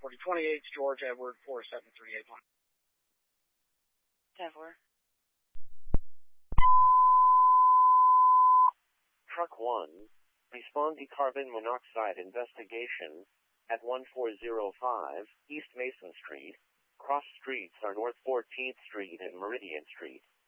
4028, George Edward 47381. 10-4. Truck 1, respond to carbon monoxide investigation at 1405 East Mason Street. Cross streets are North 14th Street and Meridian Street.